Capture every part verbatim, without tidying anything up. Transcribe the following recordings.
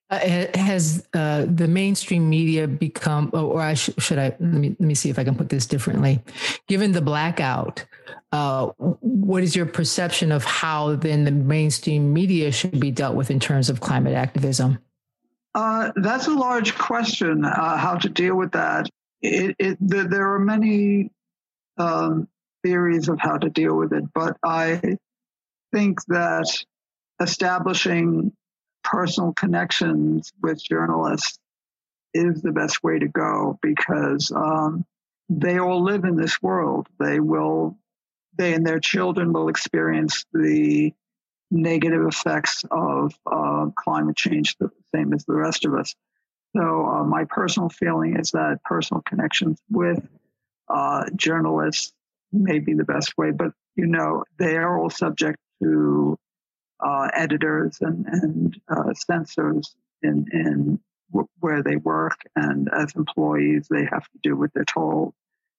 Uh, has uh, the mainstream media become, or I sh- should I, let me, let me see if I can put this differently. Given the blackout, uh, what is your perception of how then the mainstream media should be dealt with in terms of climate activism? Uh, that's a large question, uh, how to deal with that. It, it, the, there are many um, theories of how to deal with it, but I think that establishing personal connections with journalists is the best way to go, because um, they all live in this world. They will, they and their children will experience the negative effects of uh, climate change the same as the rest of us. So uh, my personal feeling is that personal connections with uh, journalists may be the best way, but you know, they are all subject to Uh, editors and, and uh, censors in, in w- where they work, and as employees, they have to do what they're told.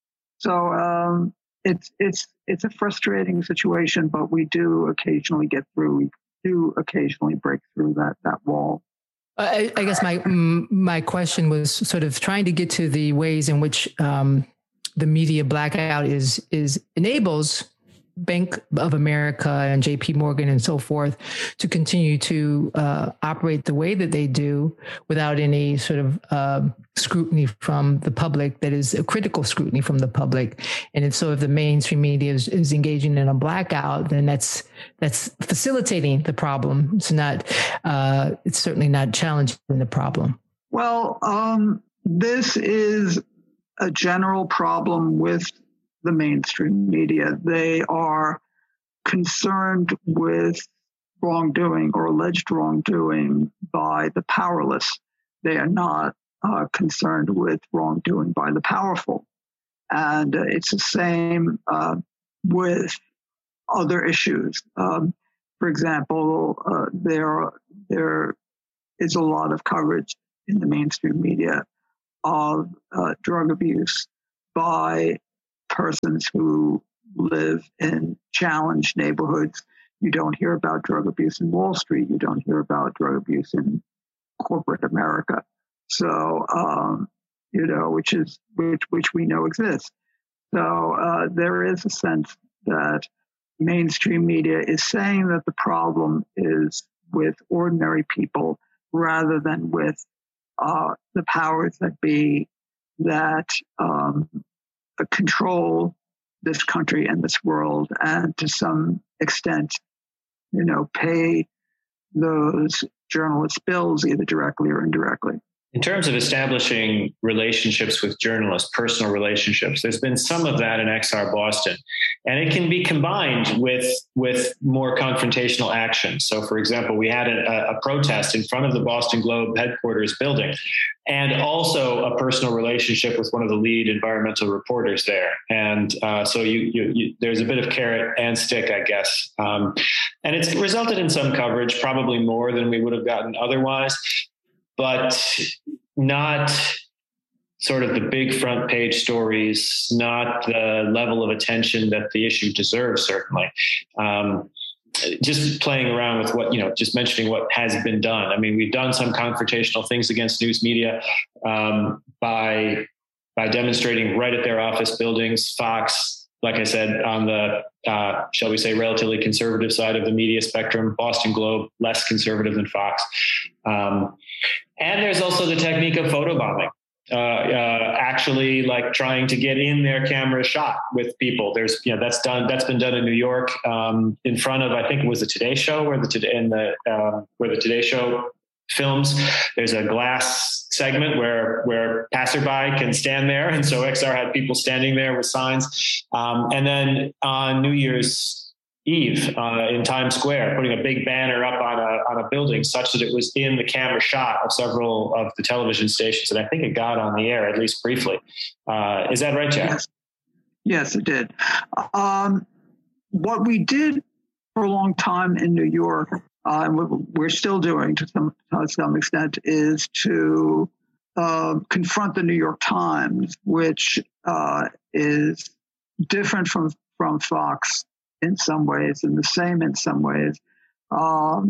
So um, it's it's it's a frustrating situation, but we do occasionally get through. We do occasionally break through that that wall. I, I guess my my question was sort of trying to get to the ways in which um, the media blackout is is enables Bank of America and J P Morgan and so forth to continue to uh, operate the way that they do without any sort of uh, scrutiny from the public, that is a critical scrutiny from the public. And if, so if the mainstream media is, is engaging in a blackout, then that's that's facilitating the problem. It's not, uh, it's certainly not challenging the problem. Well, um, this is a general problem with the mainstream media. They are concerned with wrongdoing or alleged wrongdoing by the powerless. They are not uh, concerned with wrongdoing by the powerful. And uh, it's the same uh, with other issues. Um, for example, uh, there, there is a lot of coverage in the mainstream media of uh, drug abuse by persons who live in challenged neighborhoods. You don't hear about drug abuse in Wall Street. You don't hear about drug abuse in corporate America. So, um, you know, which is which which we know exists. So uh, there is a sense that mainstream media is saying that the problem is with ordinary people rather than with uh, the powers that be that um, control this country and this world, and to some extent, you know, pay those journalists' bills either directly or indirectly. In terms of establishing relationships with journalists, personal relationships, there's been some of that in X R Boston, and it can be combined with with more confrontational action. So, for example, we had a, a protest in front of the Boston Globe headquarters building, and also a personal relationship with one of the lead environmental reporters there. And uh, so you, you, you, there's a bit of carrot and stick, I guess. Um, and it's resulted in some coverage, probably more than we would have gotten otherwise, but not sort of the big front page stories, not the level of attention that the issue deserves, certainly. Um, just playing around with what, you know, just mentioning what has been done. I mean, we've done some confrontational things against news media um, by by demonstrating right at their office buildings. Fox, like I said, on the, uh, shall we say, relatively conservative side of the media spectrum. Boston Globe, less conservative than Fox. Um, and there's also the technique of photobombing. Uh, uh, actually like trying to get in their camera shot with people. There's, you know, that's done, that's been done in New York, um, in front of, I think it was the Today Show where the Today, in the, um, where the Today Show films, there's a glass segment where, where passerby can stand there. And so X R had people standing there with signs. Um, and then on New Year's Eve uh, in Times Square, putting a big banner up on a on a building such that it was in the camera shot of several of the television stations. And I think it got on the air, at least briefly. Uh, is that right, Jack? Yes, yes it did. Um, what we did for a long time in New York, uh, and we're still doing to some, to some extent, is to uh, confront the New York Times, which uh, is different from, from Fox in some ways, and the same in some ways. Um,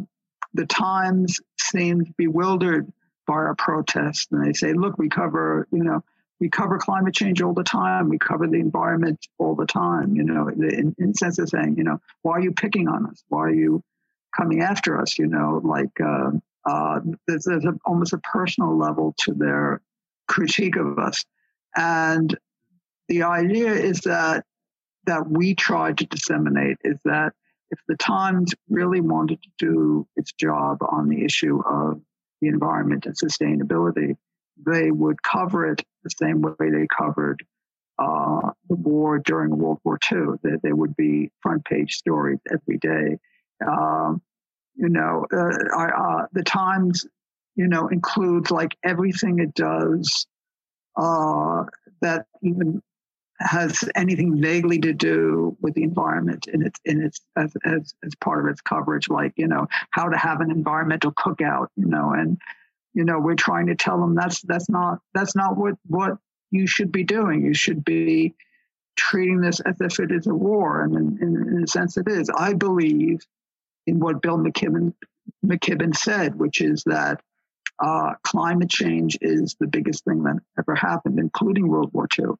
the Times seemed bewildered by our protests. And they say, look, we cover, you know, we cover climate change all the time. We cover the environment all the time. You know, in, in sense of saying, you know, why are you picking on us? Why are you coming after us? You know, like uh, uh, there's, there's a, almost a personal level to their critique of us. And the idea is that that we tried to disseminate is that if the Times really wanted to do its job on the issue of the environment and sustainability, they would cover it the same way they covered uh, the war during World War Two. There, there would be front page stories every day. Um, you know, uh, I, uh, the Times, you know, includes like everything it does uh, that even has anything vaguely to do with the environment in its in its as, as as part of its coverage, like, you know, how to have an environmental cookout, you know, and you know, we're trying to tell them that's that's not that's not what what you should be doing. You should be treating this as if it is a war, and in, in, in a sense it is. I believe in what Bill McKibben McKibben said, which is that uh, climate change is the biggest thing that ever happened, including World War Two.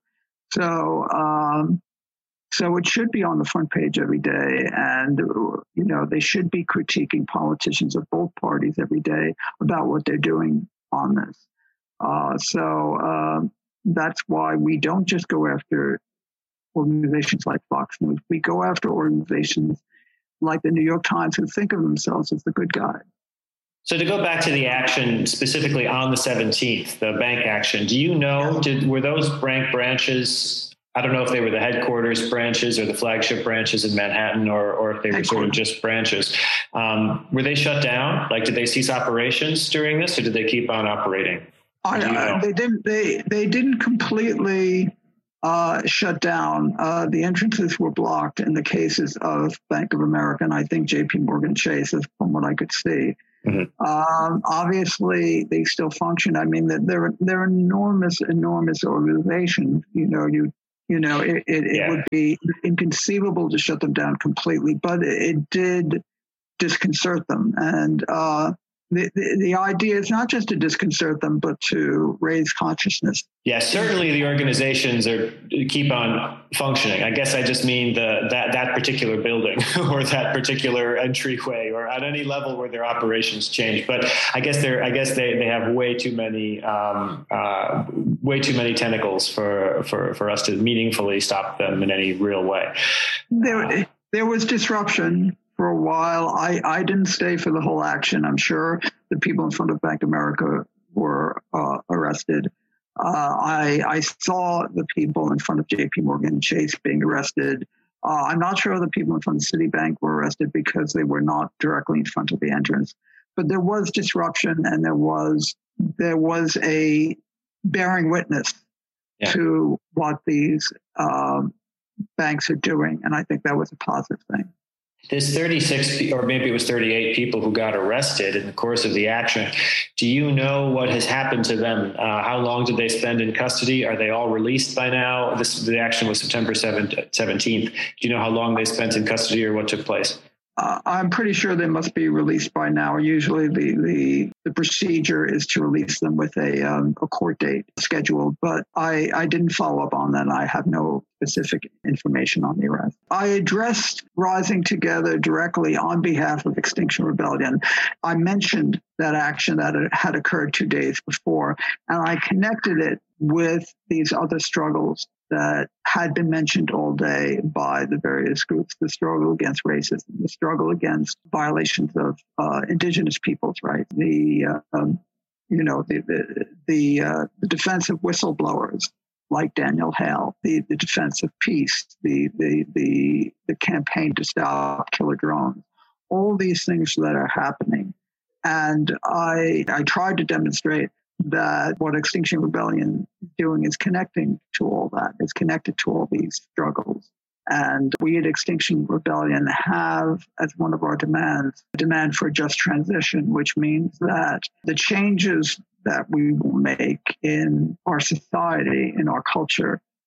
So, um, so it should be on the front page every day, and you know they should be critiquing politicians of both parties every day about what they're doing on this. Uh, so um, that's why we don't just go after organizations like Fox News. We go after organizations like the New York Times who think of themselves as the good guy. So to go back to the action specifically on the seventeenth, the bank action, do you know, did, were those bank branches, I don't know if they were the headquarters branches or the flagship branches in Manhattan, or, or if they were sort of just branches, um, were they shut down? Like, did they cease operations during this, or did they keep on operating? I, you know? uh, they didn't, they, they didn't completely uh, shut down. Uh, the entrances were blocked in the cases of Bank of America, and I think J P Morgan Chase, from what I could see. Mm-hmm. Um, obviously, they still function. I mean, they're they're enormous, enormous organizations. You know, you you know, it it, yeah. it would be inconceivable to shut them down completely, but it, it did disconcert them. And uh, the, the the idea is not just to disconcert them, but to raise consciousness. Yeah, certainly the organizations are keep on functioning. I guess I just mean the that that particular building or that particular entryway, or at any level where their operations change. But I guess they're I guess they, they have way too many um, uh, way too many tentacles for, for for us to meaningfully stop them in any real way. There there was disruption for a while. I, I didn't stay for the whole action. I'm sure the people in front of Bank of America were uh, arrested. Uh, I, I saw the people in front of J P Morgan Chase being arrested. Uh, I'm not sure the people in front of Citibank were arrested because they were not directly in front of the entrance. But there was disruption, and there was there was a bearing witness yeah. to what these um, banks are doing, and I think that was a positive thing. There's thirty-six, or maybe it was thirty-eight people who got arrested in the course of the action. Do you know what has happened to them? Uh, how long did they spend in custody? Are they all released by now? This, the action was September seventeenth. Do you know how long they spent in custody or what took place? Uh, I'm pretty sure they must be released by now. Usually the, the, the procedure is to release them with a, um, a court date scheduled, but I, I didn't follow up on that. I have no specific information on the arrest. I addressed Rising Together directly on behalf of Extinction Rebellion. I mentioned that action that had occurred two days before, and I connected it with these other struggles that had been mentioned all day by the various groups: the struggle against racism, the struggle against violations of uh, indigenous peoples' rights, the uh, um, you know the the the, uh, the defense of whistleblowers like Daniel Hale, the, the defense of peace, the the the the campaign to stop killer drones, all these things that are happening, and I I tried to demonstrate that what Extinction Rebellion is doing is connecting to all that. It's connected to all these struggles. And we at Extinction Rebellion have, as one of our demands, a demand for a just transition, which means that the changes that we will make in our society, in our culture,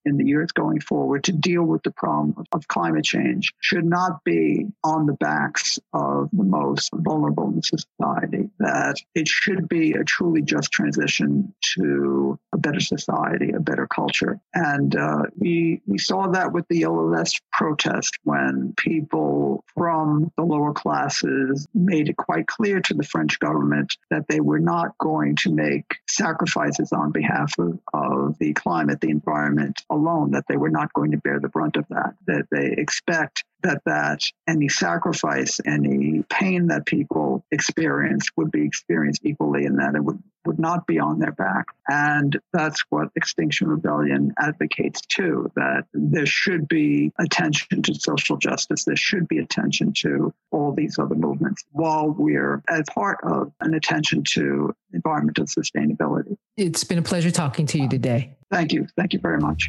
in the years going forward to deal with the problem of, of climate change should not be on the backs of the most vulnerable in society, that it should be a truly just transition to a better society, a better culture. And uh, we, we saw that with the Yellow Vest protest when people from the lower classes made it quite clear to the French government that they were not going to make sacrifices on behalf of, of the climate, the environment alone, that they were not going to bear the brunt of that, that they expect that that any sacrifice, any pain that people experience would be experienced equally, and that it would, would not be on their back. And that's what Extinction Rebellion advocates too, that there should be attention to social justice. There should be attention to all these other movements while we're as part of an attention to environmental sustainability. It's been a pleasure talking to you today. Thank you. Thank you very much.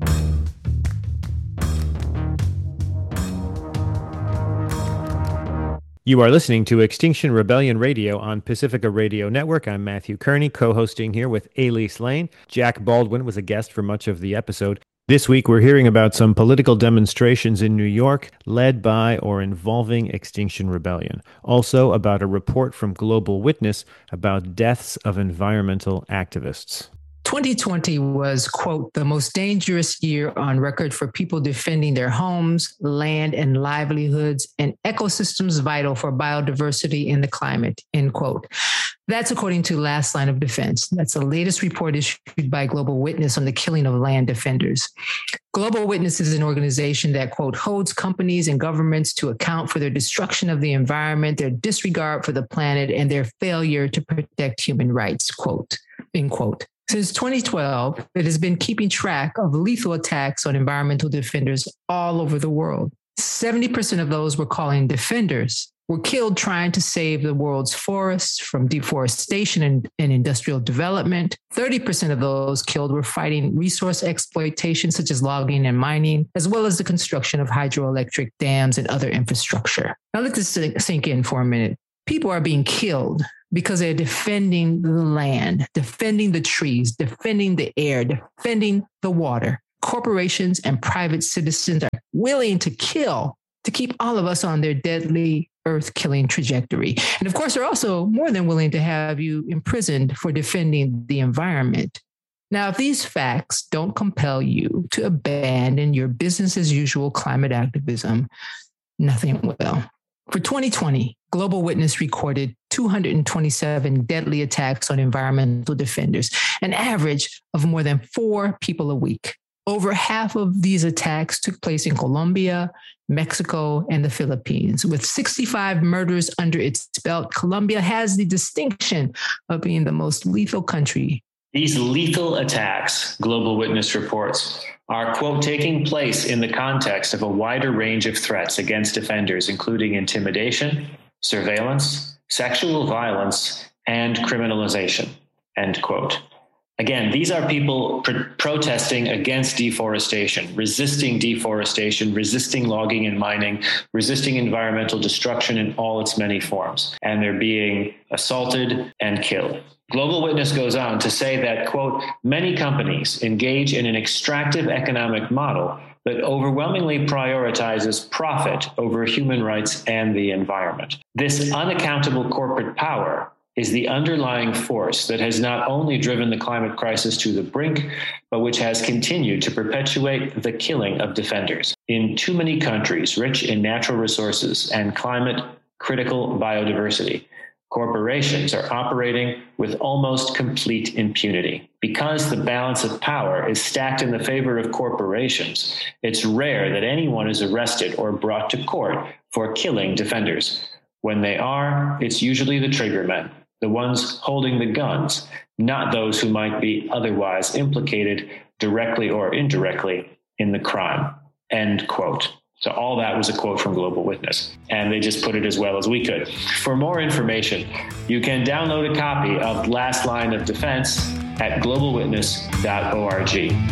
You are listening to Extinction Rebellion Radio on Pacifica Radio Network. I'm Matthew Kearney, co-hosting here with Elise Lane. Jack Baldwin was a guest for much of the episode. This week, we're hearing about some political demonstrations in New York led by or involving Extinction Rebellion. Also about a report from Global Witness about deaths of environmental activists. twenty twenty was, quote, the most dangerous year on record for people defending their homes, land, and livelihoods and ecosystems vital for biodiversity and the climate, end quote. That's according to Last Line of Defense. That's the latest report issued by Global Witness on the killing of land defenders. Global Witness is an organization that, quote, holds companies and governments to account for their destruction of the environment, their disregard for the planet, and their failure to protect human rights, quote, end quote. Since twenty twelve, it has been keeping track of lethal attacks on environmental defenders all over the world. seventy percent of those we're calling defenders were killed trying to save the world's forests from deforestation and, and industrial development. thirty percent of those killed were fighting resource exploitation, such as logging and mining, as well as the construction of hydroelectric dams and other infrastructure. Now let this sink in for a minute. People are being killed because they're defending the land, defending the trees, defending the air, defending the water. Corporations and private citizens are willing to kill to keep all of us on their deadly earth-killing trajectory. And of course, they're also more than willing to have you imprisoned for defending the environment. Now, if these facts don't compel you to abandon your business as usual climate activism, nothing will. For twenty twenty, Global Witness recorded two hundred twenty-seven deadly attacks on environmental defenders, an average of more than four people a week. Over half of these attacks took place in Colombia, Mexico, and the Philippines. With sixty-five murders under its belt, Colombia has the distinction of being the most lethal country. These lethal attacks, Global Witness reports, are, quote, taking place in the context of a wider range of threats against defenders, including intimidation, surveillance, sexual violence, and criminalization, end quote. Again, these are people pr- protesting against deforestation, resisting deforestation, resisting logging and mining, resisting environmental destruction in all its many forms. And they're being assaulted and killed. Global Witness goes on to say that, quote, many companies engage in an extractive economic model that overwhelmingly prioritizes profit over human rights and the environment. This unaccountable corporate power is the underlying force that has not only driven the climate crisis to the brink, but which has continued to perpetuate the killing of defenders. In too many countries rich in natural resources and climate-critical biodiversity, corporations are operating with almost complete impunity. Because the balance of power is stacked in the favor of corporations, it's rare that anyone is arrested or brought to court for killing defenders. When they are, it's usually the triggermen, the ones holding the guns, not those who might be otherwise implicated directly or indirectly in the crime, end quote. So all that was a quote from Global Witness, and they just put it as well as we could. For more information, you can download a copy of Last Line of Defense at global witness dot org.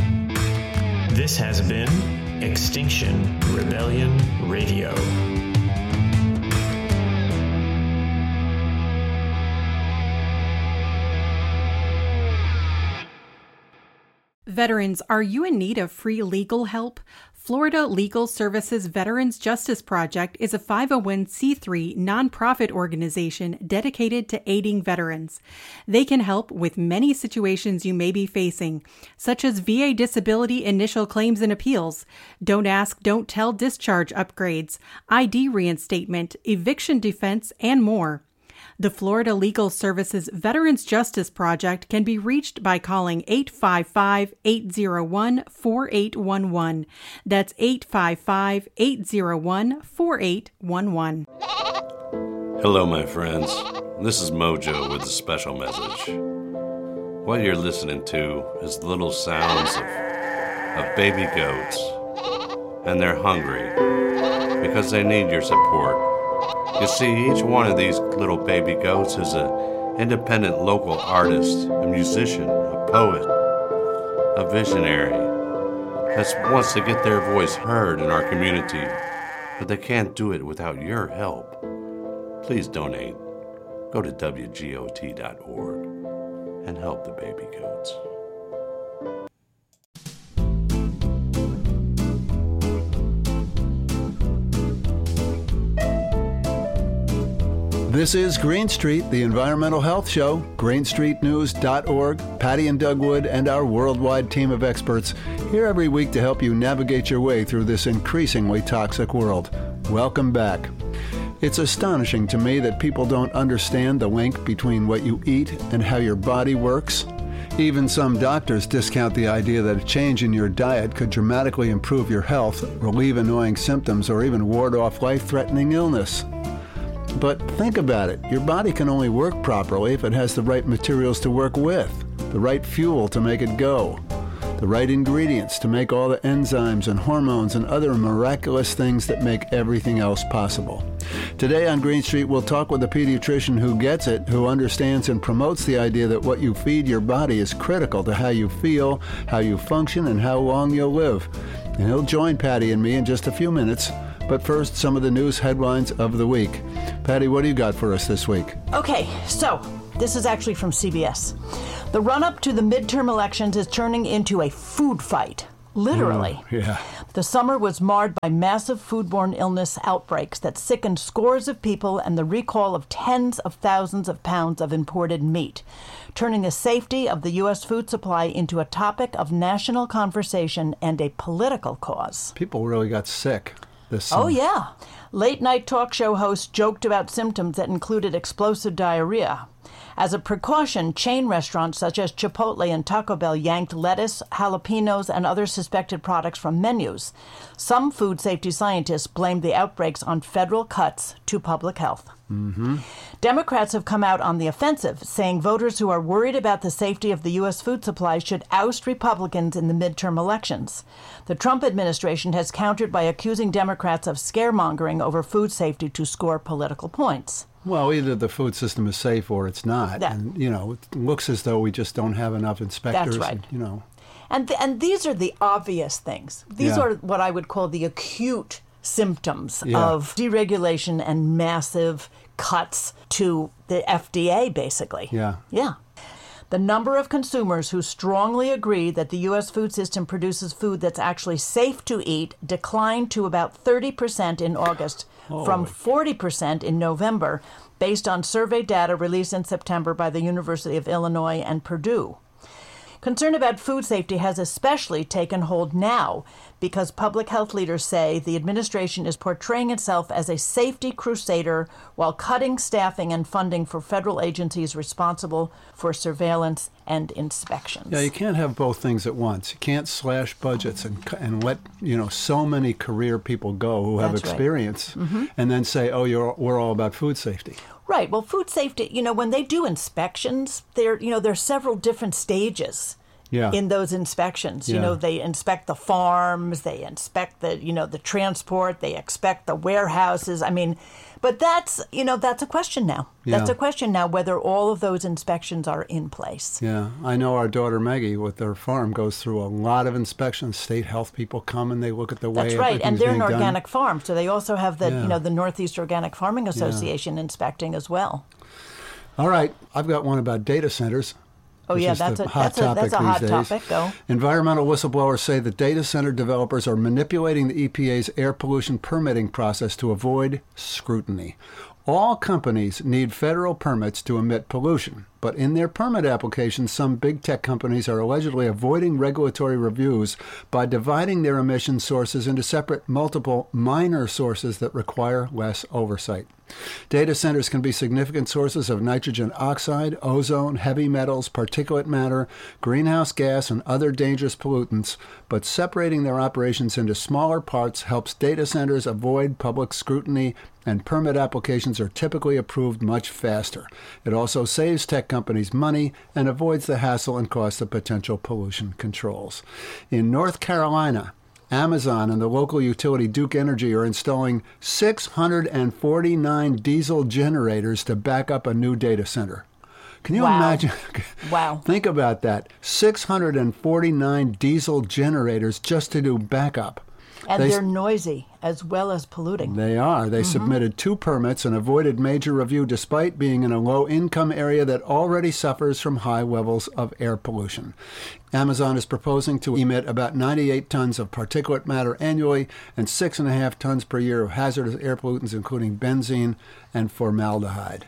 This has been Extinction Rebellion Radio. Veterans, are you in need of free legal help? Florida Legal Services Veterans Justice Project is a five oh one c three nonprofit organization dedicated to aiding veterans. They can help with many situations you may be facing, such as V A disability initial claims and appeals, don't ask, don't tell discharge upgrades, I D reinstatement, eviction defense, and more. The Florida Legal Services Veterans Justice Project can be reached by calling eight five five, eight oh one, four eight one one. That's eight five five, eight oh one, four eight one one. Hello, my friends. This is Mojo with a special message. What you're listening to is the little sounds of, of baby goats, and they're hungry because they need your support. You see, each one of these little baby goats is an independent local artist, a musician, a poet, a visionary that wants to get their voice heard in our community, but they can't do it without your help. Please donate. Go to W G O T dot org and help the baby goats. This is Green Street, the Environmental Health Show, green street news dot org, Patty and Doug Wood, and our worldwide team of experts here every week to help you navigate your way through this increasingly toxic world. Welcome back. It's astonishing to me that people don't understand the link between what you eat and how your body works. Even some doctors discount the idea that a change in your diet could dramatically improve your health, relieve annoying symptoms, or even ward off life-threatening illness. But think about it. Your body can only work properly if it has the right materials to work with, the right fuel to make it go, the right ingredients to make all the enzymes and hormones and other miraculous things that make everything else possible. Today on Green Street, we'll talk with a pediatrician who gets it, who understands and promotes the idea that what you feed your body is critical to how you feel, how you function, and how long you'll live. And he'll join Patty and me in just a few minutes. But first, some of the news headlines of the week. Patty, what do you got for us this week? Okay, so this is actually from C B S. The run-up to the midterm elections is turning into a food fight, literally. Mm, yeah. The summer was marred by massive foodborne illness outbreaks that sickened scores of people and the recall of tens of thousands of pounds of imported meat, turning the safety of the U S food supply into a topic of national conversation and a political cause. People really got sick. This summer. Oh, yeah. Late-night talk show hosts joked about symptoms that included explosive diarrhea. As a precaution, chain restaurants such as Chipotle and Taco Bell yanked lettuce, jalapenos, and other suspected products from menus. Some food safety scientists blamed the outbreaks on federal cuts to public health. Mm-hmm. Democrats have come out on the offensive, saying voters who are worried about the safety of the U S food supply should oust Republicans in the midterm elections. The Trump administration has countered by accusing Democrats of scaremongering over food safety to score political points. Well, either the food system is safe or it's not. That, and, you know, it looks as though we just don't have enough inspectors. That's right. And, you know. And, th- and these are the obvious things. These Yeah. are what I would call the acute symptoms Yeah. of deregulation and massive cuts to the F D A, basically. Yeah. Yeah. The number of consumers who strongly agree that the U S food system produces food that's actually safe to eat declined to about thirty percent in August Oh. from forty percent in November, based on survey data released in September by the University of Illinois and Purdue. Concern about food safety has especially taken hold now because public health leaders say the administration is portraying itself as a safety crusader while cutting staffing and funding for federal agencies responsible for surveillance and inspections. Yeah, you can't have both things at once. You can't slash budgets and and let, you know, so many career people go who have That's right. experience Mm-hmm. and then say, oh, you're we're all about food safety. Right. Well, food safety, you know, when they do inspections, there, you know, there's several different stages Yeah. in those inspections. You Yeah. know, they inspect the farms, they inspect the, you know, the transport, they inspect the warehouses. I mean, but that's, you know, that's a question now. That's Yeah. a question now whether all of those inspections are in place. Yeah, I know our daughter Maggie with their farm goes through a lot of inspections. State health people come and they look at the way That's right. And everything's they're an being done. organic farm. So they also have the, Yeah. you know, the Northeast Organic Farming Association inspecting as well. All right, I've got one about data centers. Oh, yeah, that's a, hot that's a, topic that's a hot these days. topic, though. Environmental whistleblowers say that data center developers are manipulating the E P A's air pollution permitting process to avoid scrutiny. All companies need federal permits to emit pollution, but in their permit applications, some big tech companies are allegedly avoiding regulatory reviews by dividing their emission sources into separate, multiple, minor sources that require less oversight. Data centers can be significant sources of nitrogen oxide, ozone, heavy metals, particulate matter, greenhouse gas, and other dangerous pollutants, but separating their operations into smaller parts helps data centers avoid public scrutiny, and permit applications are typically approved much faster. It also saves tech companies money and avoids the hassle and cost of potential pollution controls. In North Carolina, Amazon and the local utility Duke Energy are installing six hundred forty-nine diesel generators to back up a new data center. Can you Wow. imagine? Wow. Think about that. six hundred forty-nine diesel generators just to do backup. And They- they're noisy as well as polluting. They are. They Mm-hmm. submitted two permits and avoided major review despite being in a low-income area that already suffers from high levels of air pollution. Amazon is proposing to emit about ninety-eight tons of particulate matter annually and six and a half tons per year of hazardous air pollutants, including benzene and formaldehyde.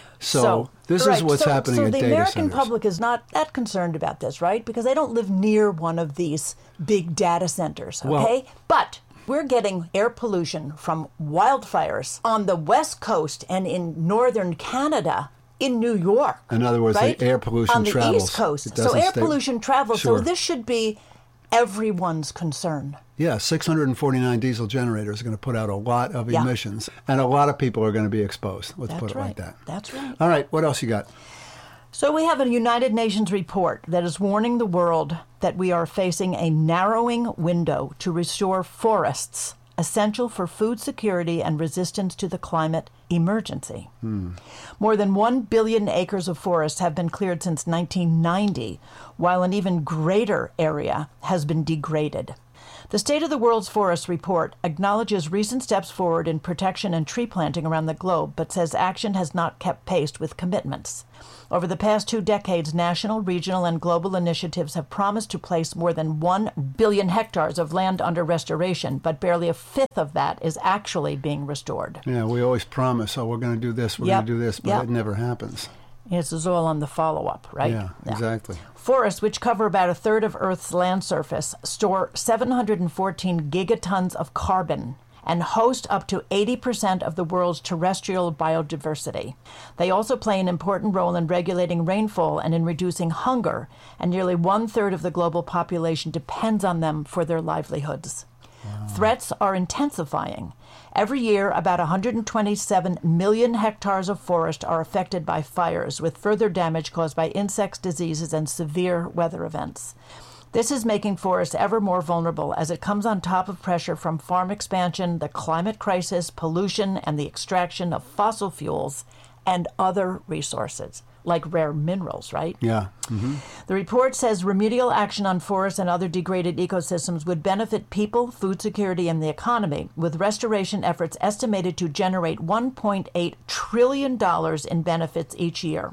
So, this right, is what's so, happening so at the data American centers. public is not that concerned about this, right? Because they don't live near one of these big data centers, okay? Well- but we're getting air pollution from wildfires on the West Coast and in northern Canada, in New York. In other words, the right? air pollution on the travels. East Coast. It So doesn't air stay- pollution travels. Sure. So this should be everyone's concern. Yeah, six hundred forty-nine diesel generators are going to put out a lot of Yeah. emissions, and a lot of people are going to be exposed. Let's That's put it right. like that. That's right. All right, what else you got? So we have a United Nations report that is warning the world that we are facing a narrowing window to restore forests, essential for food security and resistance to the climate emergency. Hmm. More than one billion acres of forest have been cleared since nineteen ninety, while an even greater area has been degraded. The State of the World's Forests report acknowledges recent steps forward in protection and tree planting around the globe, but says action has not kept pace with commitments. Over the past two decades, national, regional, and global initiatives have promised to place more than one billion hectares of land under restoration, but barely a fifth of that is actually being restored. Yeah, we always promise, oh, we're going to do this, we're Yep. going to do this, but Yep. it never happens. This is all on the follow-up, right? Yeah, exactly. Forests, which cover about a third of Earth's land surface, store seven hundred fourteen gigatons of carbon and host up to eighty percent of the world's terrestrial biodiversity. They also play an important role in regulating rainfall and in reducing hunger, and nearly one-third of the global population depends on them for their livelihoods. Wow. Threats are intensifying. Every year, about one hundred twenty-seven million hectares of forest are affected by fires, with further damage caused by insects, diseases, and severe weather events. This is making forests ever more vulnerable as it comes on top of pressure from farm expansion, the climate crisis, pollution, and the extraction of fossil fuels and other resources, like rare minerals, right? Yeah. Mm-hmm. The report says remedial action on forests and other degraded ecosystems would benefit people, food security, and the economy, with restoration efforts estimated to generate one point eight trillion dollars in benefits each year.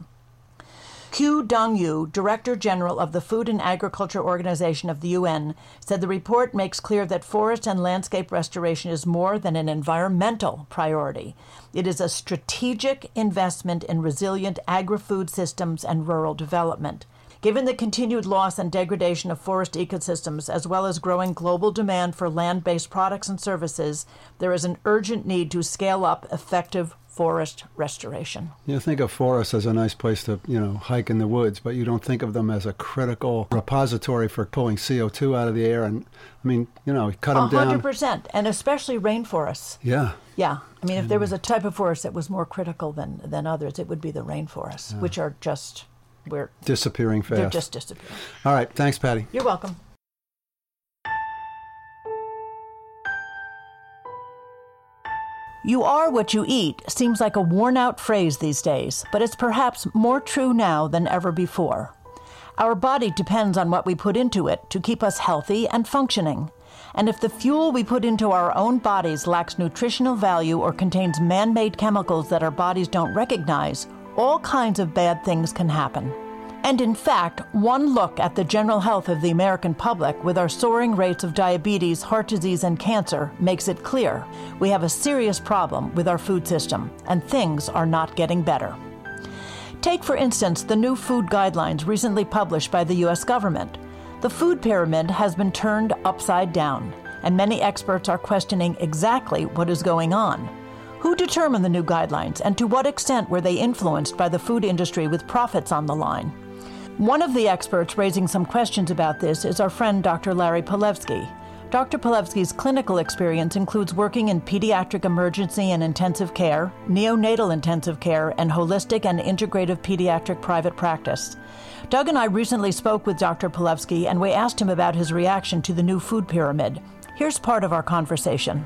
Q Dong-yu, Director General of the Food and Agriculture Organization of the U N, said the report makes clear that forest and landscape restoration is more than an environmental priority. It is a strategic investment in resilient agri-food systems and rural development. Given the continued loss and degradation of forest ecosystems, as well as growing global demand for land-based products and services, there is an urgent need to scale up effective forest restoration. You think of forests as a nice place to, you know, hike in the woods, but you don't think of them as a critical repository for pulling C O two out of the air. And, I mean, you know, cut them down. one hundred percent, and especially rainforests. Yeah. Yeah. I mean, if there was a type of forest that was more critical than, than others, it would be the rainforests, yeah. which are just, we're disappearing fast. They're just disappearing. All right. Thanks, Patty. You're welcome. You are what you eat seems like a worn-out phrase these days, but it's perhaps more true now than ever before. Our body depends on what we put into it to keep us healthy and functioning. And if the fuel we put into our own bodies lacks nutritional value or contains man-made chemicals that our bodies don't recognize, all kinds of bad things can happen. And in fact, one look at the general health of the American public with our soaring rates of diabetes, heart disease, and cancer makes it clear we have a serious problem with our food system, and things are not getting better. Take, for instance, the new food guidelines recently published by the U S government. The food pyramid has been turned upside down, and many experts are questioning exactly what is going on. Who determined the new guidelines, and to what extent were they influenced by the food industry with profits on the line? One of the experts raising some questions about this is our friend Doctor Larry Palevsky. Doctor Palevsky's clinical experience includes working in pediatric emergency and intensive care, neonatal intensive care, and holistic and integrative pediatric private practice. Doug and I recently spoke with Doctor Palevsky, and we asked him about his reaction to the new food pyramid. Here's part of our conversation.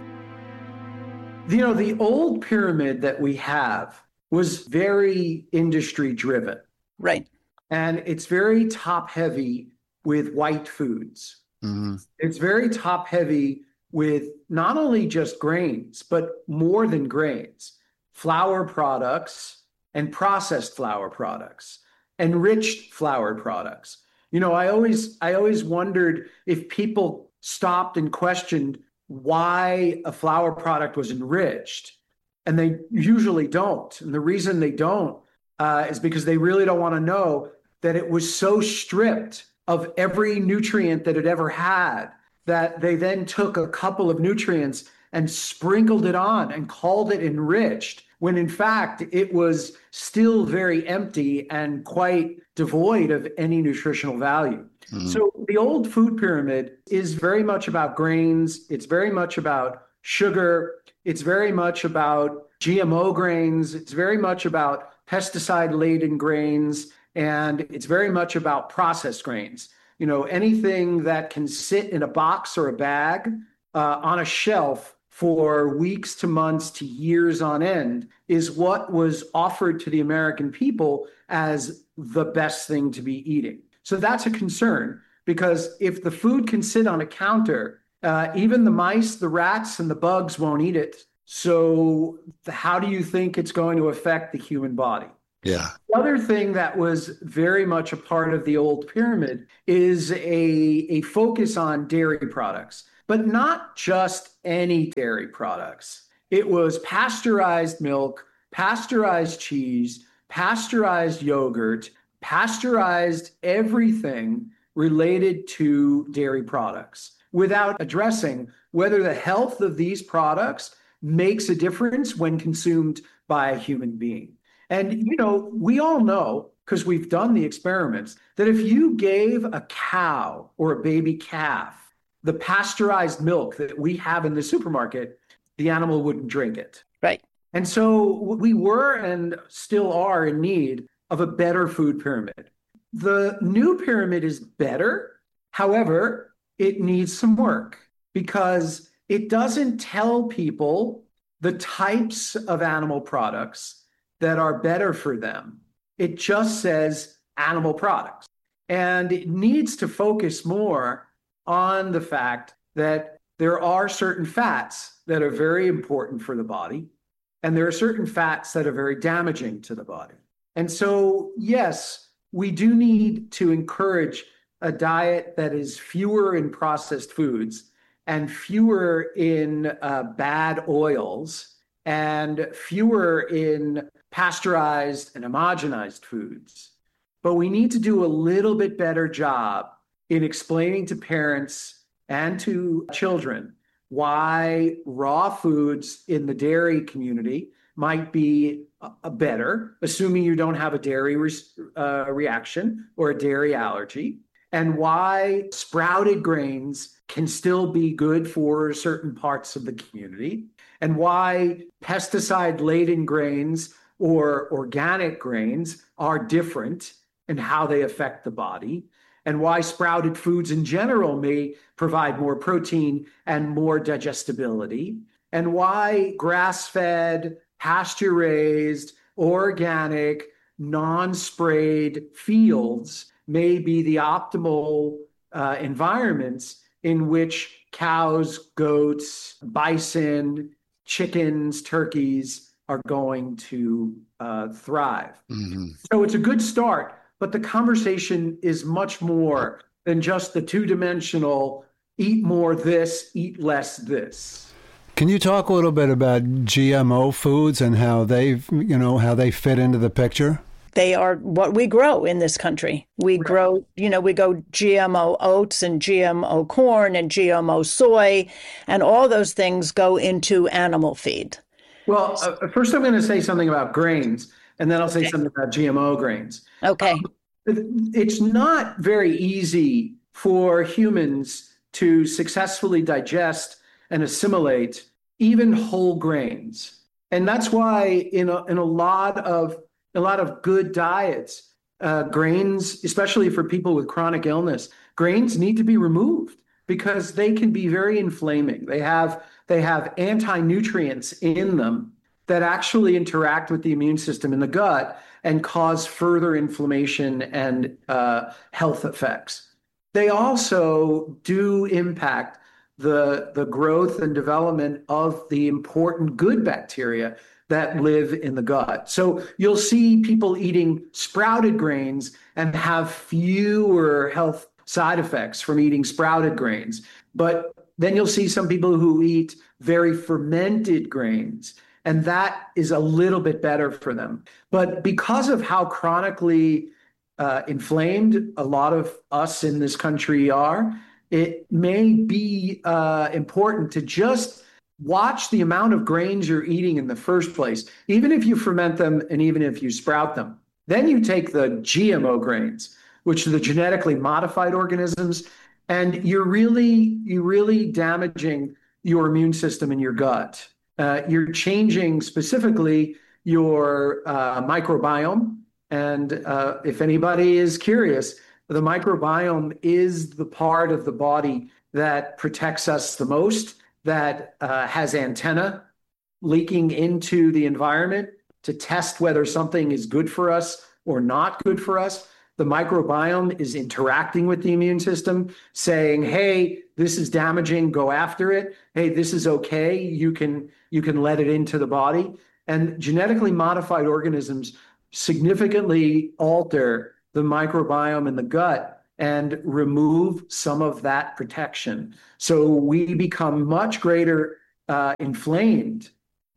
You know, the old pyramid that we have was very industry driven. Right. And it's very top heavy with white foods. Mm-hmm. It's very top heavy with not only just grains, but more than grains, flour products and processed flour products, enriched flour products. You know, I always, I always wondered if people stopped and questioned why a flour product was enriched, and they usually don't. And the reason they don't uh, is because they really don't want to know that it was so stripped of every nutrient that it ever had that they then took a couple of nutrients and sprinkled it on and called it enriched, when in fact it was still very empty and quite devoid of any nutritional value. Mm-hmm. So the old food pyramid is very much about grains. It's very much about sugar. It's very much about G M O grains. It's very much about pesticide-laden grains. And it's very much about processed grains. You know, anything that can sit in a box or a bag uh, on a shelf for weeks to months to years on end is what was offered to the American people as the best thing to be eating. So that's a concern, because if the food can sit on a counter, uh, even the mice, the rats, and the bugs won't eat it. So how do you think it's going to affect the human body? Yeah. The other thing that was very much a part of the old pyramid is a, a focus on dairy products, but not just any dairy products. It was pasteurized milk, pasteurized cheese, pasteurized yogurt, pasteurized everything related to dairy products, without addressing whether the health of these products makes a difference when consumed by a human being. And, you know, we all know, because we've done the experiments, that if you gave a cow or a baby calf the pasteurized milk that we have in the supermarket, the animal wouldn't drink it. Right. And so we were and still are in need of a better food pyramid. The new pyramid is better. However, it needs some work, because it doesn't tell people the types of animal products that are better for them. It just says animal products. And it needs to focus more on the fact that there are certain fats that are very important for the body, and there are certain fats that are very damaging to the body. And so, yes, we do need to encourage a diet that is fewer in processed foods and fewer in uh, bad oils and fewer in pasteurized and homogenized foods. But we need to do a little bit better job in explaining to parents and to children why raw foods in the dairy community might be a better, assuming you don't have a dairy re- uh, reaction or a dairy allergy, and why sprouted grains can still be good for certain parts of the community, and why pesticide-laden grains or organic grains are different in how they affect the body, and why sprouted foods in general may provide more protein and more digestibility, and why grass-fed, pasture-raised, organic, non-sprayed fields may be the optimal uh, environments in which cows, goats, bison, chickens, turkeys are going to uh, thrive. Mm-hmm. So it's a good start, but the conversation is much more than just the two-dimensional eat more this, eat less this. Can you talk a little bit about G M O foods and how they, you know, how they fit into the picture? They are what we grow in this country. We right. grow, you know, we go G M O oats and G M O corn and G M O soy, and all those things go into animal feed. Well, uh, first I'm going to say something about grains, and then I'll say okay. something about G M O grains. Okay. Um, it's not very easy for humans to successfully digest and assimilate even whole grains. And that's why in a, in a lot of a lot of good diets, uh, grains, especially for people with chronic illness, grains need to be removed because they can be very inflaming. They have they have anti-nutrients in them that actually interact with the immune system in the gut and cause further inflammation and uh, health effects. They also do impact the, the growth and development of the important good bacteria that live in the gut. So you'll see people eating sprouted grains and have fewer health side effects from eating sprouted grains. But then you'll see some people who eat very fermented grains, and that is a little bit better for them. But because of how chronically uh, inflamed a lot of us in this country are, it may be uh, important to just watch the amount of grains you're eating in the first place, even if you ferment them and even if you sprout them. Then you take the G M O grains, which are the genetically modified organisms, and you're really, you're really damaging your immune system in your gut. Uh, you're changing specifically your uh, microbiome. And uh, if anybody is curious, the microbiome is the part of the body that protects us the most, that uh, has antenna leaking into the environment to test whether something is good for us or not good for us. The microbiome is interacting with the immune system, saying, hey, this is damaging, go after it. Hey, this is okay, you can, you can let it into the body. And genetically modified organisms significantly alter the microbiome in the gut and remove some of that protection. So we become much greater uh, inflamed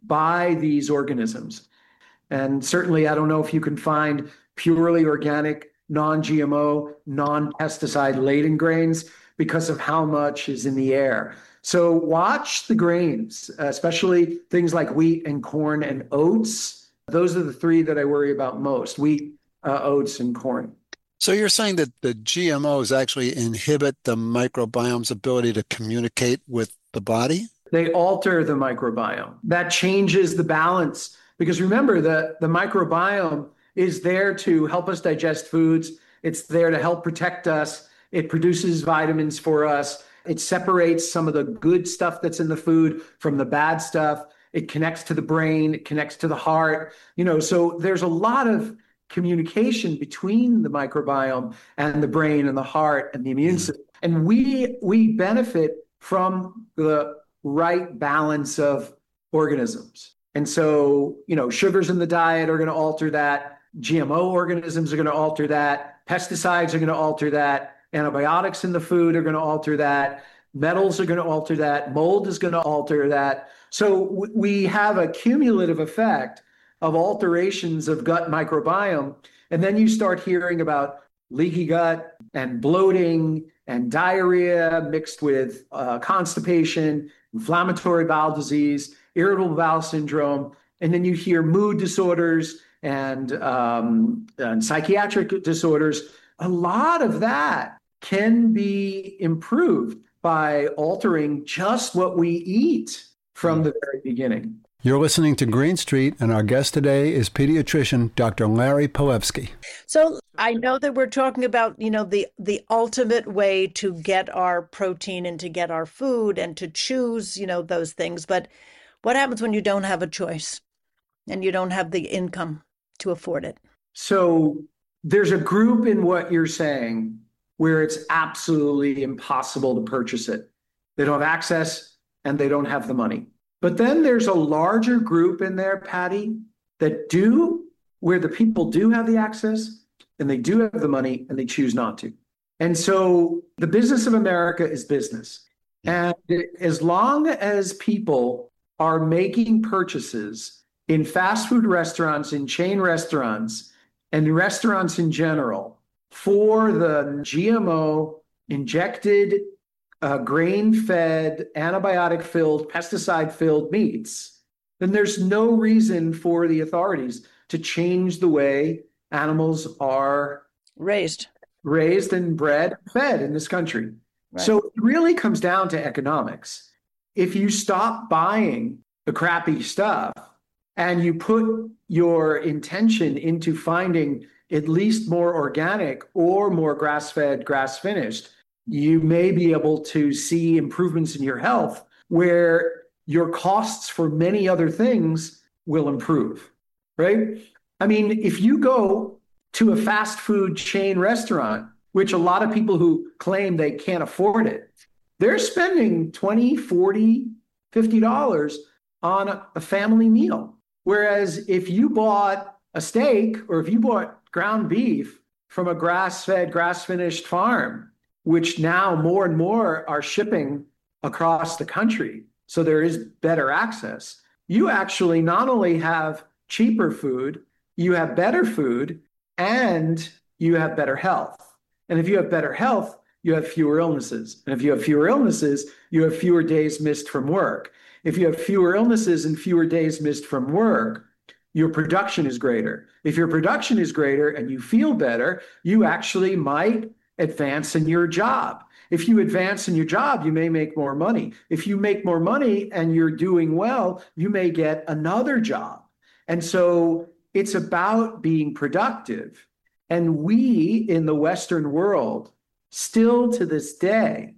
by these organisms. And certainly, I don't know if you can find purely organic, non-G M O, non-pesticide laden grains because of how much is in the air. So watch the grains, especially things like wheat and corn and oats. Those are the three that I worry about most: wheat, uh, oats, and corn. So you're saying that the G M Os actually inhibit the microbiome's ability to communicate with the body? They alter the microbiome. That changes the balance. Because remember, the, the microbiome is there to help us digest foods. It's there to help protect us. It produces vitamins for us. It separates some of the good stuff that's in the food from the bad stuff. It connects to the brain. It connects to the heart. You know, so there's a lot of communication between the microbiome and the brain and the heart and the immune system. And we we benefit from the right balance of organisms. And so, you know, sugars in the diet are going to alter that. G M O organisms are going to alter that. Pesticides are going to alter that. Antibiotics in the food are going to alter that. Metals are going to alter that. Mold is going to alter that. So w- we have a cumulative effect of alterations of gut microbiome. And then you start hearing about leaky gut and bloating and diarrhea mixed with uh, constipation, inflammatory bowel disease, irritable bowel syndrome. And then you hear mood disorders and, um, and psychiatric disorders. A lot of that can be improved by altering just what we eat from the very beginning. You're listening to Green Street, and our guest today is pediatrician Doctor Larry Palevsky. So I know that we're talking about, you know, the, the ultimate way to get our protein and to get our food and to choose, you know, those things. But what happens when you don't have a choice and you don't have the income to afford it? So there's a group in what you're saying where it's absolutely impossible to purchase it. They don't have access and they don't have the money. But then there's a larger group in there, Patty, that do, where the people do have the access and they do have the money and they choose not to. And so the business of America is business. And as long as people are making purchases in fast food restaurants, in chain restaurants, and restaurants in general for the G M O injected, uh, grain-fed, antibiotic-filled, pesticide-filled meats, then there's no reason for the authorities to change the way animals are raised, raised and bred, fed in this country. Right. So it really comes down to economics. If you stop buying the crappy stuff and you put your intention into finding at least more organic or more grass-fed, grass-finished, you may be able to see improvements in your health where your costs for many other things will improve, right? I mean, if you go to a fast food chain restaurant, which a lot of people who claim they can't afford it, they're spending twenty, forty, fifty dollars on a, a family meal. Whereas if you bought a steak or if you bought ground beef from a grass-fed, grass-finished farm, which now more and more are shipping across the country, so there is better access, you actually not only have cheaper food, you have better food, and you have better health. And if you have better health, you have fewer illnesses. And if you have fewer illnesses, you have fewer days missed from work. If you have fewer illnesses and fewer days missed from work, your production is greater. If your production is greater and you feel better, you actually might advance in your job. If you advance in your job, you may make more money. If you make more money and you're doing well, you may get another job. And so it's about being productive. And we in the Western world, still to this day,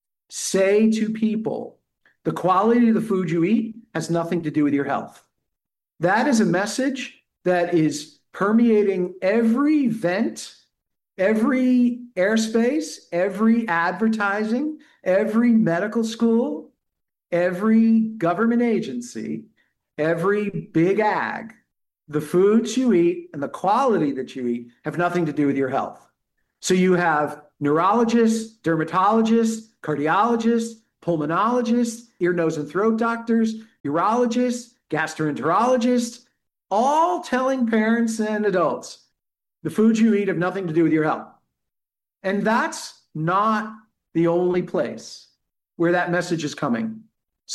say to people, the quality of the food you eat has nothing to do with your health. That is a message that is permeating every vent, every airspace, every advertising, every medical school, every government agency, every big ag. The foods you eat and the quality that you eat have nothing to do with your health. So you have neurologists, dermatologists, cardiologists, pulmonologists, ear, nose, and throat doctors, urologists, gastroenterologists, all telling parents and adults the foods you eat have nothing to do with your health. And that's not the only place where that message is coming.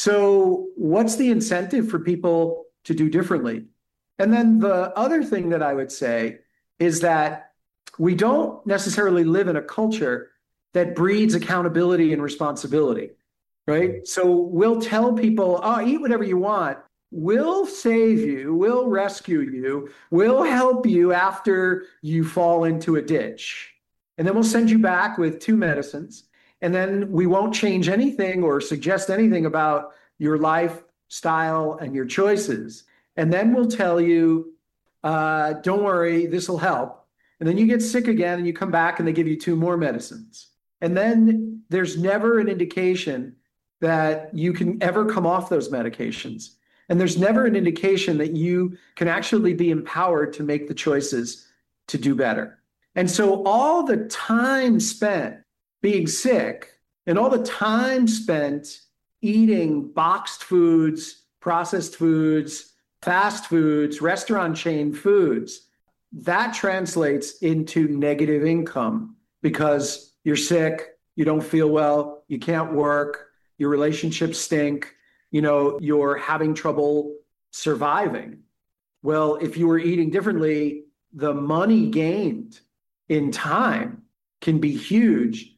So what's the incentive for people to do differently? And then the other thing that I would say is that we don't necessarily live in a culture that breeds accountability and responsibility, right? So we'll tell people, oh, eat whatever you want. We'll save you, we'll rescue you, we'll help you after you fall into a ditch. And then we'll send you back with two medicines. And then we won't change anything or suggest anything about your lifestyle and your choices. And then we'll tell you, uh, don't worry, this will help. And then you get sick again and you come back and they give you two more medicines. And then there's never an indication that you can ever come off those medications. And there's never an indication that you can actually be empowered to make the choices to do better. And so all the time spent being sick and all the time spent eating boxed foods, processed foods, fast foods, restaurant chain foods, that translates into negative income because you're sick, you don't feel well, you can't work, your relationships stink, you know, you're having trouble surviving. Well, if you were eating differently, the money gained in time can be huge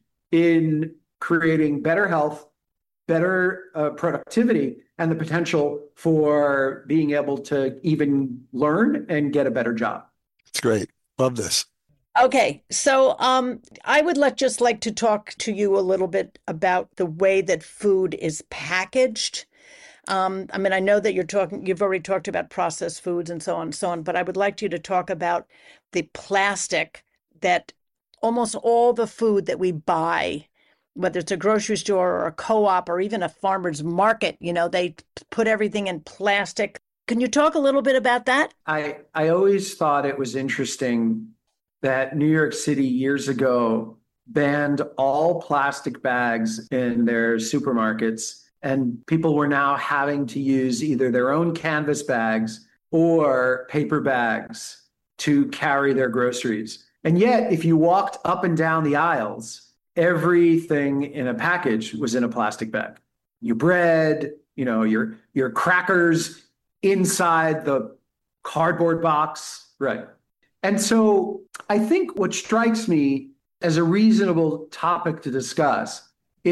in creating better health, better uh, productivity, and the potential for being able to even learn and get a better job. It's great. Love this. Okay, so um, I would let, just like to talk to you a little bit about the way that food is packaged. Um, I mean, I know that you're talking, you've already talked about processed foods and so on and so on, but I would like you to talk about the plastic that almost all the food that we buy, whether it's a grocery store or a co-op or even a farmer's market, you know, they put everything in plastic. Can you talk a little bit about that? I, I always thought it was interesting that New York City years ago banned all plastic bags in their supermarkets, and people were now having to use either their own canvas bags or paper bags to carry their groceries. And yet, if you walked up and down the aisles, everything in a package was in a plastic bag. Your bread, you know, your your crackers inside the cardboard box, right? And so I think what strikes me as a reasonable topic to discuss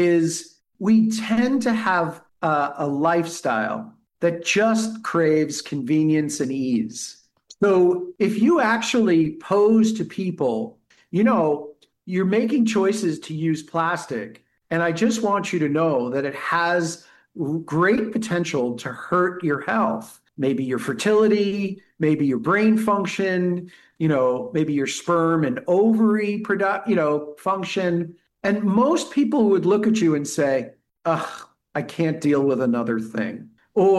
is we tend to have a, a lifestyle that just craves convenience and ease. So if you actually pose to people, you know, you're making choices to use plastic, and I just want you to know that it has great potential to hurt your health, maybe your fertility, maybe your brain function, you know, maybe your sperm and ovary product, you know, function. And most people would look at you and say, ugh, I can't deal with another thing.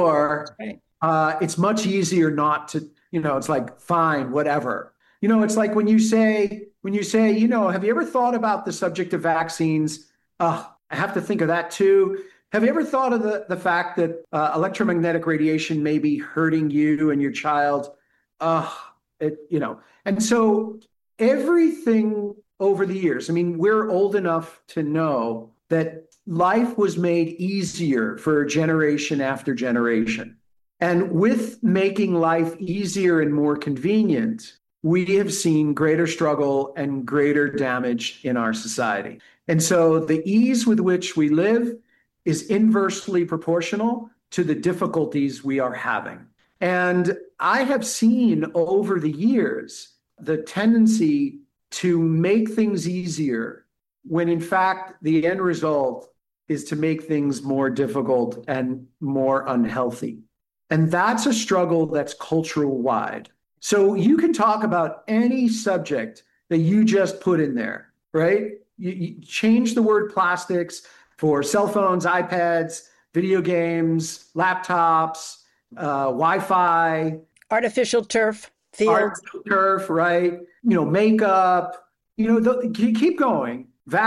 Or uh, it's much easier not to, you know, it's like, fine, whatever. You know, it's like when you say, when you say, you know, have you ever thought about the subject of vaccines? Uh, I have to think of that too. Have you ever thought of the, the fact that uh, electromagnetic radiation may be hurting you and your child? Uh, it, you know, and so everything over the years, I mean, we're old enough to know that life was made easier for generation after generation. And with making life easier and more convenient, we have seen greater struggle and greater damage in our society. And so the ease with which we live is inversely proportional to the difficulties we are having. And I have seen over the years the tendency to make things easier when in fact the end result is to make things more difficult and more unhealthy. And that's a struggle that's cultural wide. So you can talk about any subject that you just put in there, right? You, you change the word plastics for cell phones, iPads, video games, laptops, uh, Wi-Fi. Artificial turf, fields. Artificial turf, right? You know, makeup, you know, the, keep going.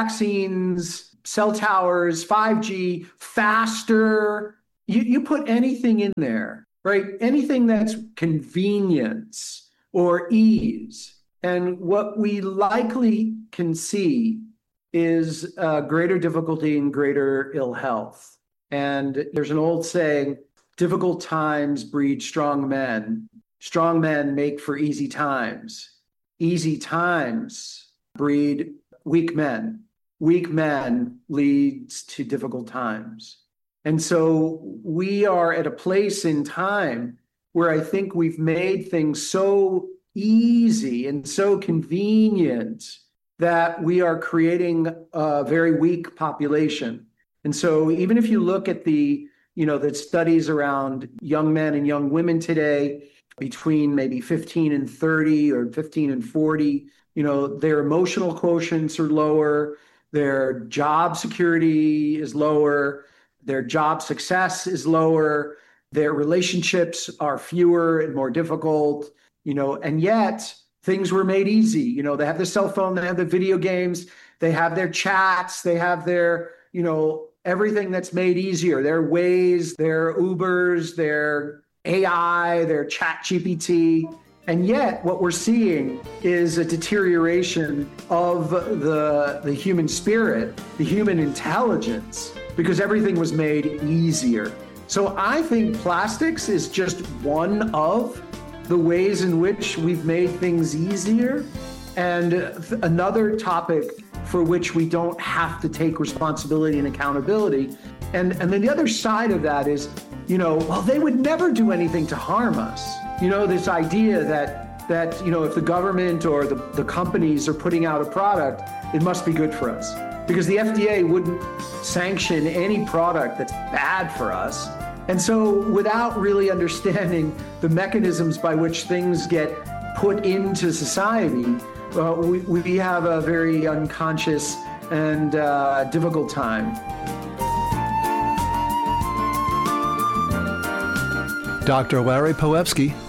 Vaccines, cell towers, five G, faster. You, you put anything in there, right? Anything that's convenience or ease. And what we likely can see is uh, greater difficulty and greater ill health. And there's an old saying, difficult times breed strong men. Strong men make for easy times. Easy times breed weak men. Weak men leads to difficult times. And so we are at a place in time where I think we've made things so easy and so convenient that we are creating a very weak population. And so even if you look at the, you know, the studies around young men and young women today, between maybe fifteen and thirty or fifteen and forty, you know, their emotional quotients are lower, their job security is lower, their job success is lower, their relationships are fewer and more difficult, you know, and yet things were made easy. You know, they have the cell phone, they have the video games, they have their chats, they have their, you know, everything that's made easier, their Waze, their Ubers, their A I, their Chat G P T. And yet what we're seeing is a deterioration of the, the human spirit, the human intelligence, because everything was made easier. So I think plastics is just one of the ways in which we've made things easier. And another topic for which we don't have to take responsibility and accountability. And, and then the other side of that is, you know, well, they would never do anything to harm us. You know, this idea that, that you know, if the government or the, the companies are putting out a product, it must be good for us. Because the F D A wouldn't sanction any product that's bad for us. And so without really understanding the mechanisms by which things get put into society, uh, we, we have a very unconscious and uh, difficult time. Doctor Larry Poevsky,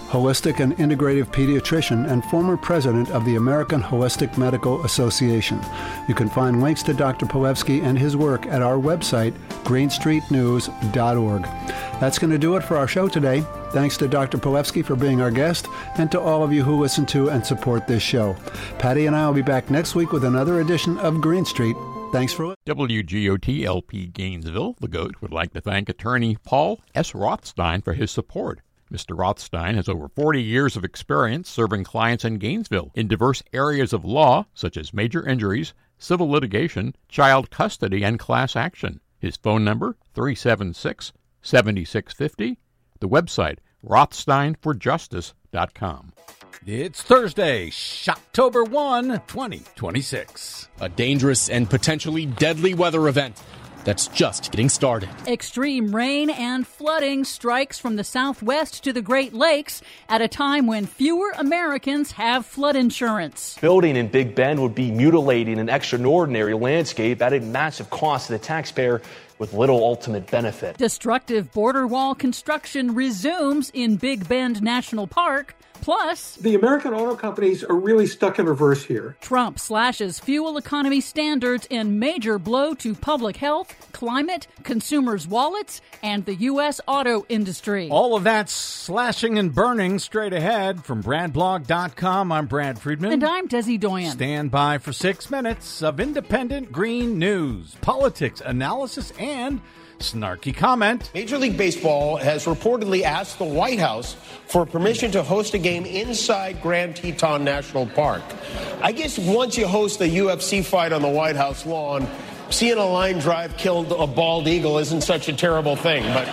holistic and integrative pediatrician and former president of the American Holistic Medical Association. You can find links to Doctor Pilevsky and his work at our website, green street news dot org. That's going to do it for our show today. Thanks to Doctor Pilevsky for being our guest, and to all of you who listen to and support this show. Patty and I will be back next week with another edition of Green Street. Thanks for listening. W G O T L P Gainesville, The Goat, would like to thank attorney Paul S. Rothstein for his support. Mister Rothstein has over forty years of experience serving clients in Gainesville in diverse areas of law, such as major injuries, civil litigation, child custody, and class action. His phone number, three seven six, seven six five zero. The website, rothstein for justice dot com. It's Thursday, October first, twenty twenty-six. A dangerous and potentially deadly weather event that's just getting started. Extreme rain and flooding strikes from the southwest to the Great Lakes at a time when fewer Americans have flood insurance. Building in Big Bend would be mutilating an extraordinary landscape at a massive cost to the taxpayer with little ultimate benefit. Destructive border wall construction resumes in Big Bend National Park. Plus, the American auto companies are really stuck in reverse here. Trump slashes fuel economy standards in major blow to public health, climate, consumers' wallets, and the U S auto industry. All of that slashing and burning straight ahead. From brad blog dot com, I'm Brad Friedman. And I'm Desi Doyen. Stand by for six minutes of independent green news, politics, analysis, and snarky comment. Major League Baseball has reportedly asked the White House for permission to host a game inside Grand Teton National Park. I guess once you host a U F C fight on the White House lawn, seeing a line drive kill a bald eagle isn't such a terrible thing. But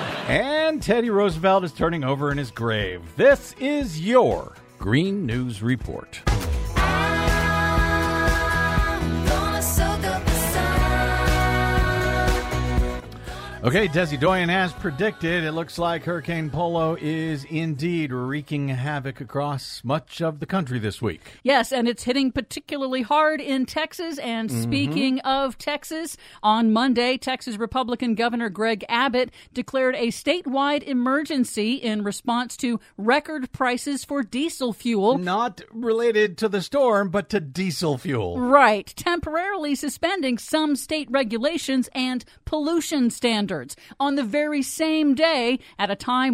And Teddy Roosevelt is turning over in his grave. This is your Green News Report. Okay, Desi Doyen has predicted, it looks like Hurricane Polo is indeed wreaking havoc across much of the country this week. Yes, and it's hitting particularly hard in Texas. And mm-hmm. speaking of Texas, on Monday, Texas Republican Governor Greg Abbott declared a statewide emergency in response to record prices for diesel fuel. Not related to the storm, but to diesel fuel. Right, temporarily suspending some state regulations and pollution standards on the very same day at a time